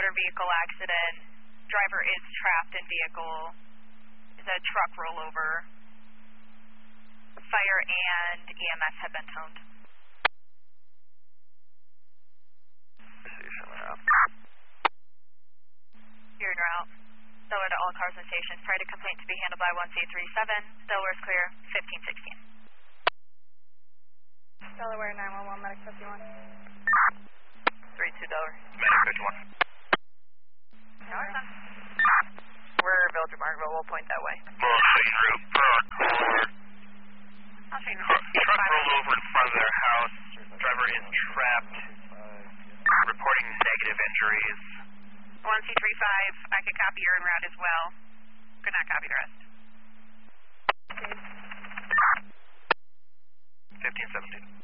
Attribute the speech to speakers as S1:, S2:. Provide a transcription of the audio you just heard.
S1: motor vehicle accident. Driver is trapped in vehicle. Is a truck rollover. Fire and EMS have been toned. You're en route. Stellar to all cars and stations. Prior to complaint to be handled by 1C37. Delaware is clear, 1516.
S2: Delaware 911, Medic 51.
S3: 32 Delaware. Medic 51. We're Village of Margaret, we'll point that way.
S4: Truck rolled over in front of their house. Driver is trapped. Reporting negative injuries.
S1: 1C35, I could copy your en route as well. Could not copy the rest.
S4: 1517.